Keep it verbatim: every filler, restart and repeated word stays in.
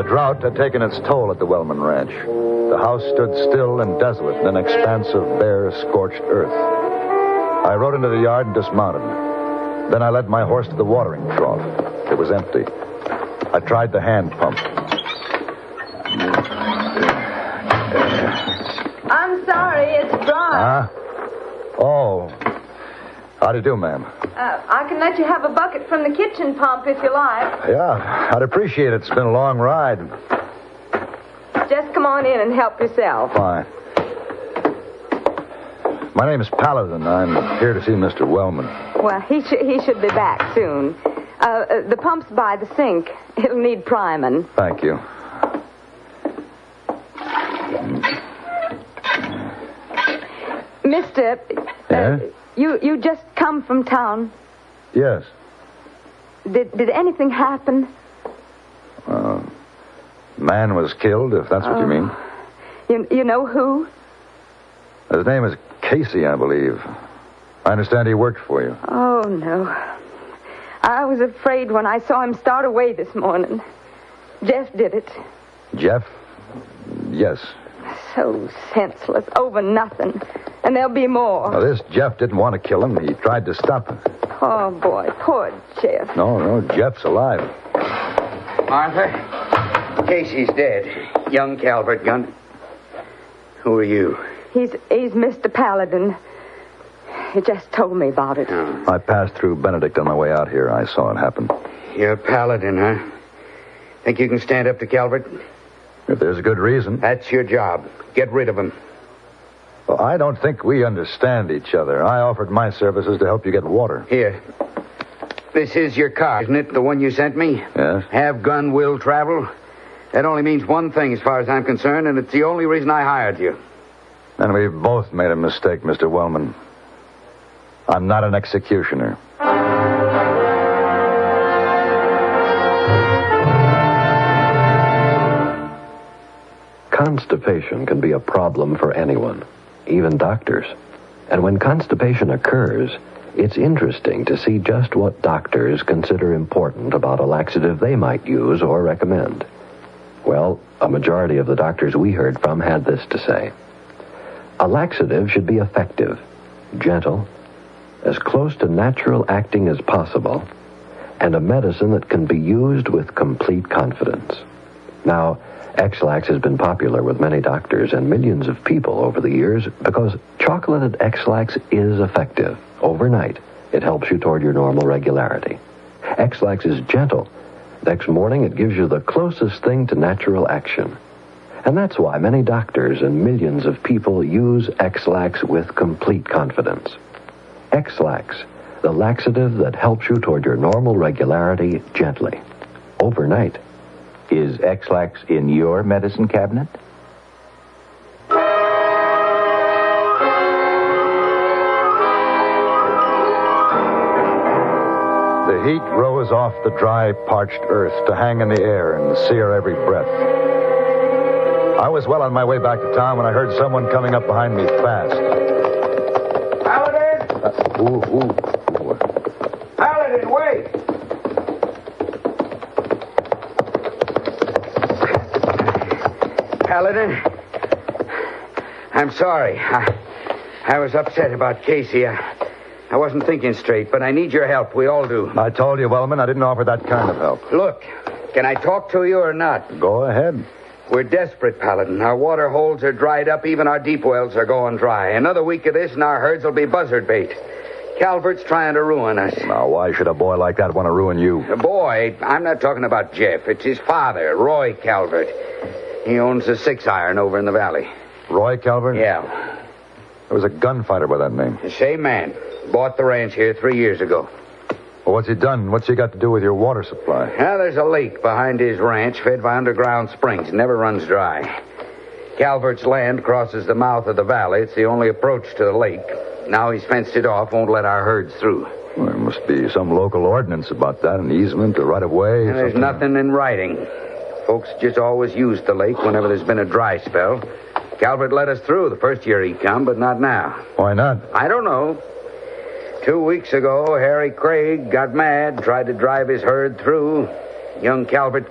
The drought had taken its toll at the Wellman Ranch. The house stood still and desolate in an expanse of bare, scorched earth. I rode into the yard and dismounted. Then I led my horse to the watering trough. It was empty. I tried the hand pump. I'm sorry, it's dry. Huh? Oh. How do you do, ma'am? Uh, I can let you have a bucket from the kitchen pump if you like. Yeah, I'd appreciate it. It's been a long ride. Just come on in and help yourself. Fine. My name is Paladin. I'm here to see Mister Wellman. Well, he, sh- he should be back soon. Uh, uh, the pump's by the sink. It'll need priming. Thank you. Mister, Yeah? uh, you, you just come from town. Yes. Did, did anything happen? Uh, man was killed, if that's what you mean. You, you know who? His name is Casey, I believe. I understand he worked for you. Oh, no. I was afraid when I saw him start away this morning. Jeff did it. Jeff? Yes. So senseless, over nothing. And there'll be more. Now, this Jeff didn't want to kill him. He tried to stop him. Oh, boy, poor Jeff. No, no, Jeff's alive. Martha, Casey's dead. Young Calvert gun. Who are you? He's he's Mister Paladin. He just told me about it. Oh. I passed through Benedict on my way out here. I saw it happen. You're Paladin, huh? Think you can stand up to Calvert? If there's a good reason. That's your job. Get rid of him. Well, I don't think we understand each other. I offered my services to help you get water. Here. This is your car, isn't it? The one you sent me? Yes? Have gun, will travel. That only means one thing as far as I'm concerned, and it's the only reason I hired you. And we've both made a mistake, Mister Wellman. I'm not an executioner. Constipation can be a problem for anyone, even doctors. And when constipation occurs, it's interesting to see just what doctors consider important about a laxative they might use or recommend. Well, a majority of the doctors we heard from had this to say. A laxative should be effective, gentle, as close to natural acting as possible, and a medicine that can be used with complete confidence. Now, X-Lax has been popular with many doctors and millions of people over the years because chocolated X-Lax is effective. Overnight, it helps you toward your normal regularity. X-Lax is gentle. Next morning, it gives you the closest thing to natural action. And that's why many doctors and millions of people use X-Lax with complete confidence. X-Lax, the laxative that helps you toward your normal regularity gently. Overnight. Is X-Lax in your medicine cabinet? The heat rose off the dry, parched earth to hang in the air and sear every breath. I was well on my way back to town when I heard someone coming up behind me fast. Paladin! Uh, ooh, ooh, ooh. Paladin, wait! Paladin, I'm sorry. I, I was upset about Casey. I, I wasn't thinking straight, but I need your help. We all do. I told you, Wellman, I didn't offer that kind of help. Look, can I talk to you or not? Go ahead. We're desperate, Paladin. Our water holes are dried up. Even our deep wells are going dry. Another week of this and our herds will be buzzard bait. Calvert's trying to ruin us. Now, why should a boy like that want to ruin you? The boy, I'm not talking about Jeff. It's his father, Roy Calvert. He owns a six-iron over in the valley. Roy Calvert? Yeah. There was a gunfighter by that name. The same man. Bought the ranch here three years ago. Well, what's he done? What's he got to do with your water supply? Now, there's a lake behind his ranch fed by underground springs. It never runs dry. Calvert's land crosses the mouth of the valley. It's the only approach to the lake. Now he's fenced it off, won't let our herds through. Well, there must be some local ordinance about that, an easement, a right-of-way. And there's something. nothing in writing. Folks just always used the lake whenever there's been a dry spell. Calvert let us through the first year he come, but not now. Why not? I don't know. Two weeks ago, Harry Craig got mad, tried to drive his herd through. Young Calvert